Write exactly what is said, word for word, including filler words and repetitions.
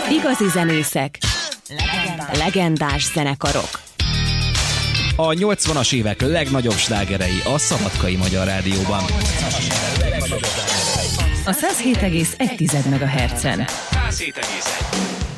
Igazi zenészek, legendás, legendás zenekarok. A nyolcvanas évek legnagyobb slágerei a Szabadkai Magyar Rádióban. A száz hét egész egy MHz-en. száz hét egész egy